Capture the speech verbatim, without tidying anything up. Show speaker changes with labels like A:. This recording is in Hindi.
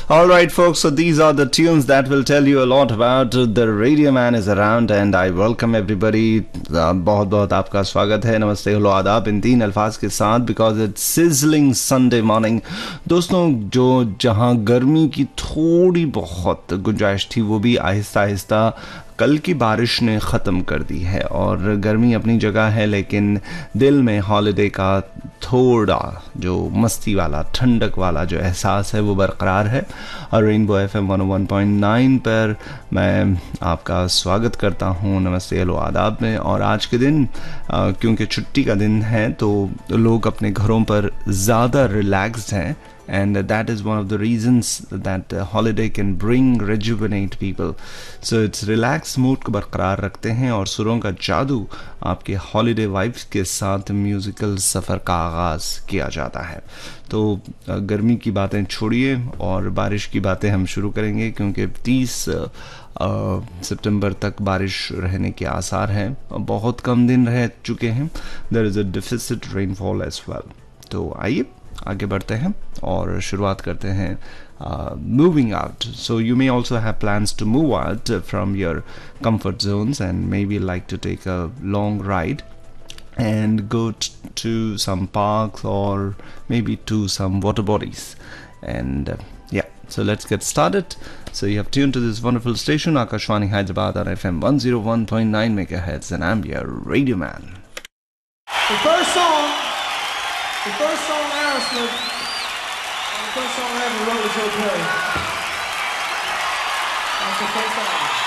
A: All right, folks. So these are the tunes that will tell you a lot about the Radio Man is around, and I welcome everybody. बहुत बहुत आपका स्वागत है. नमस्ते, हेलो, आदाब इन तीन अल्फाज के साथ because it's sizzling Sunday morning. दोस्तों, जो जहां गर्मी की थोड़ी बहुत गुंजाइश थी, वो भी आहिस्ता आहिस्ता कल की बारिश ने ख़त्म कर दी है. और गर्मी अपनी जगह है, लेकिन दिल में हॉलिडे का थोड़ा जो मस्ती वाला, ठंडक वाला जो एहसास है वो बरकरार है. और रेनबो एफ एम वन ओ वन पॉइंट नाइन पर मैं आपका स्वागत करता हूँ नमस्ते, हेलो, आदाब में. और आज के दिन क्योंकि छुट्टी का दिन है तो लोग अपने घरों पर ज़्यादा रिलैक्स्ड हैं. And that is one of the reasons that uh, holiday can bring rejuvenate people. So it's relaxed mood को बरकरार रखते हैं और सुरों का जादू आपके holiday vibes के साथ म्यूजिकल सफ़र का आगाज़ किया जाता है. तो गर्मी की बातें छोड़िए और बारिश की बातें हम शुरू करेंगे, क्योंकि तीस सितंबर तक बारिश रहने के आसार हैं. बहुत कम दिन रह चुके हैं. There is a deficit rainfall as well. तो आइए आगे बढ़ते हैं और शुरुआत करते हैं moving out. So you may also have plans to move out from your comfort Jones and may be like to take a long ride and go t- to some parks or maybe to some water bodies. And uh, yeah, so let's get started. So you have tuned to this wonderful station, Akashwani Hyderabad on F M one oh one point nine megahertz, and I'm your Radio Man.
B: The first song, the first song Aerosmith, and the first song I ever wrote was Okay. That's the first album.